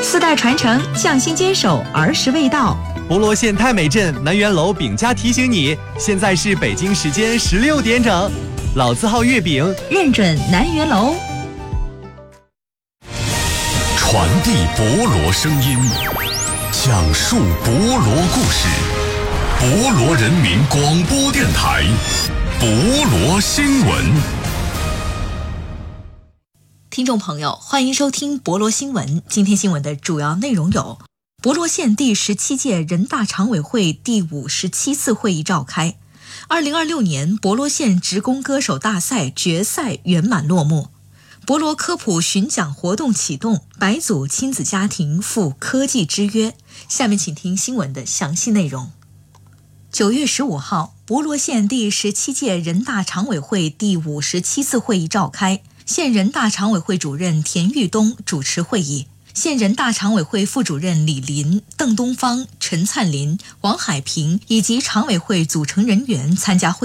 4代传承，匠心坚守，儿时味道。 博罗县太美镇南园楼饼家提醒你，现在是北京时间16点整，老字号月饼认准南园楼。 传递博罗声音，讲述博罗故事，博罗人民广播电台，博罗新闻。 听众朋友，欢迎收听博罗新闻。今天新闻的主要内容有：博罗县第17届人大常委会第57次会议召开；2026年博罗县职工歌手大赛决赛圆满落幕；博罗科普巡讲活动启动，白组亲子家庭赴科技之约。下面请听新闻的详细内容。9月15号，博罗县第17届人大常委会第57次会议召开。县人大常委会主任田玉东主持会议，县人大常委会副主任李林、邓东方、陈灿林、王海平以及常委会组成人员参加会议。